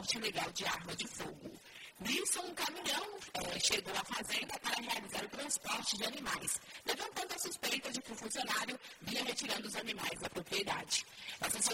porte ilegal de arma de fogo. Nisso, um caminhão chegou à fazenda para realizar o transporte de animais, levantando a suspeita de que o funcionário vinha retirando os animais da propriedade. Essa